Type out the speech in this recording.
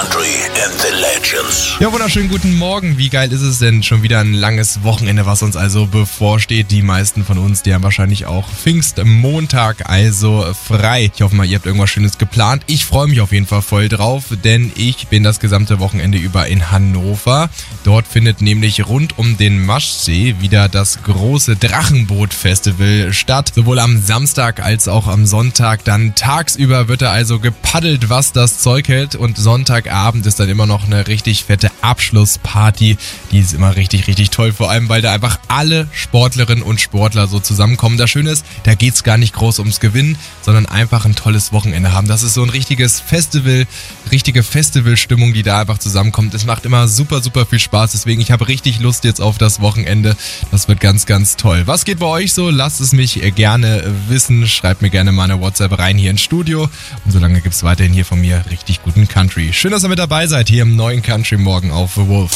Country and the Legends. Ja, wunderschönen guten Morgen. Wie geil ist es denn? Schon wieder ein langes Wochenende, was uns also bevorsteht. Die meisten von uns, die haben wahrscheinlich auch Pfingstmontag, also frei. Ich hoffe mal, ihr habt irgendwas Schönes geplant. Ich freue mich auf jeden Fall voll drauf, denn ich bin das gesamte Wochenende über in Hannover. Dort findet nämlich rund um den Maschsee wieder das große Drachenboot-Festival statt. Sowohl am Samstag als auch am Sonntag. Dann tagsüber wird da also gepaddelt, was das Zeug hält. Und Sonntagabend ist dann immer noch eine richtig fette Abschlussparty. Die ist immer richtig, richtig toll. Vor allem, weil da einfach alle Sportlerinnen und Sportler so zusammenkommen. Das Schöne ist, da geht's gar nicht groß ums Gewinnen, sondern einfach ein tolles Wochenende haben. Das ist so ein richtiges Festival, richtige Festivalstimmung, die da einfach zusammenkommt. Es macht immer super, super viel Spaß. Deswegen, ich habe richtig Lust jetzt auf das Wochenende. Das wird ganz, ganz toll. Was geht bei euch so? Lasst es mich gerne wissen. Schreibt mir gerne mal eine WhatsApp rein hier ins Studio. Und solange gibt's weiterhin hier von mir richtig guten Country. Schön, dass ihr mit dabei seid hier im neuen Country Morgen auf The Wolf.